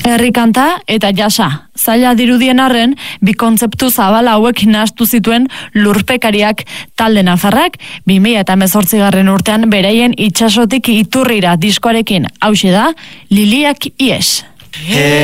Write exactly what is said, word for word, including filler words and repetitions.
Herrikanta eta jasa. Zaila dirudien arren, bi kontzeptu zabala hauek nahastu zituen lurpekariak talde nafarrak, bi mila hemezortzigarren urtean beraien itsasotik iturrira diskoarekin. Hauxe da, Liliak ies.